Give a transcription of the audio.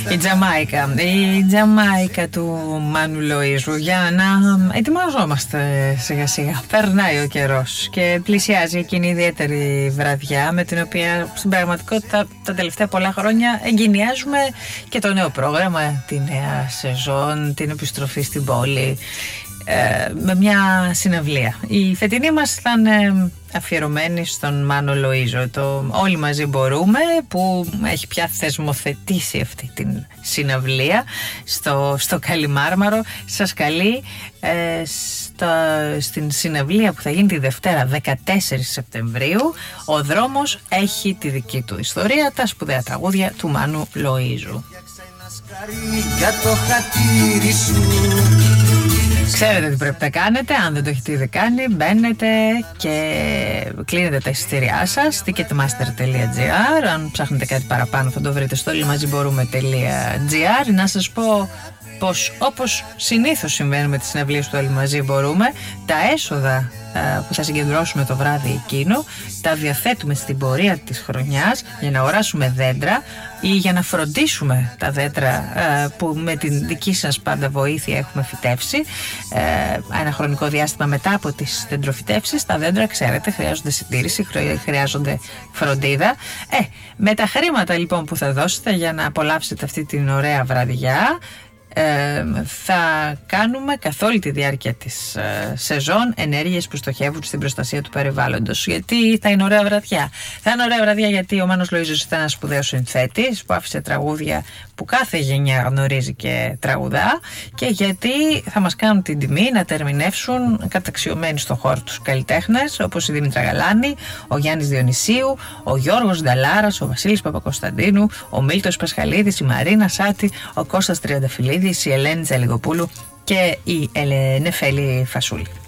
Η Τζαμάικα του Μάνου Λοΐζου, για να ετοιμαζόμαστε σιγά σιγά. Περνάει ο καιρός και πλησιάζει εκείνη η ιδιαίτερη βραδιά με την οποία στην πραγματικότητα τα τελευταία πολλά χρόνια εγκαινιάζουμε και το νέο πρόγραμμα, τη νέα σεζόν, την επιστροφή στην πόλη, με μια συναυλία. Η φετινή μας θα είναι αφιερωμένη στον Μάνο Λοΐζο, το «Όλοι μαζί μπορούμε», που έχει πια θεσμοθετήσει αυτή την συναυλία στο Καλιμάρμαρο. Σας καλεί στην συναυλία που θα γίνει τη Δευτέρα 14 Σεπτεμβρίου. Ο δρόμος έχει τη δική του ιστορία, τα σπουδαία τραγούδια του Μάνου Λοΐζου. Ξέρετε τι πρέπει να κάνετε, αν δεν το έχετε ήδη κάνει, μπαίνετε και κλείνετε τα εισιτήριά σας, ticketmaster.gr. Αν ψάχνετε κάτι παραπάνω θα το βρείτε στο ollimaziboroumε.gr. Να σας πω πως, όπως συνήθως συμβαίνει με τις συναυλίες του Όλοι Μαζί Μπορούμε, τα έσοδα που θα συγκεντρώσουμε το βράδυ εκείνο τα διαθέτουμε στην πορεία της χρονιάς για να αγοράσουμε δέντρα ή για να φροντίσουμε τα δέντρα που με την δική σας πάντα βοήθεια έχουμε φυτέψει. Ένα χρονικό διάστημα μετά από τις δεντροφυτεύσεις, τα δέντρα, ξέρετε, χρειάζονται συντήρηση, χρειάζονται φροντίδα. Με τα χρήματα λοιπόν που θα δώσετε για να απολαύσετε αυτή την ωραία βραδιά, θα κάνουμε καθ' όλη τη διάρκεια της σεζόν ενέργειες που στοχεύουν στην προστασία του περιβάλλοντος. Γιατί θα είναι ωραία βραδιά? Θα είναι ωραία βραδιά γιατί ο Μάνος Λοΐζος ήταν ένας σπουδαίος συνθέτης που άφησε τραγούδια που κάθε γενιά γνωρίζει και τραγουδά, και γιατί θα μας κάνουν την τιμή να τα ερμηνεύσουν καταξιωμένοι στον χώρο τους καλλιτέχνες όπως η Δήμητρα Γαλάνη, ο Γιάννης Διονυσίου, ο Γιώργος Νταλάρας, ο Βασίλης Παπακοσταντίνου, ο Μίλτος Πασχαλίδης, η Μαρίνα Σάτη, ο Κώστας Τριανταφυλλίδης, η Ελένη Τζαλιγοπούλου και η Νεφέλη Φασούλη.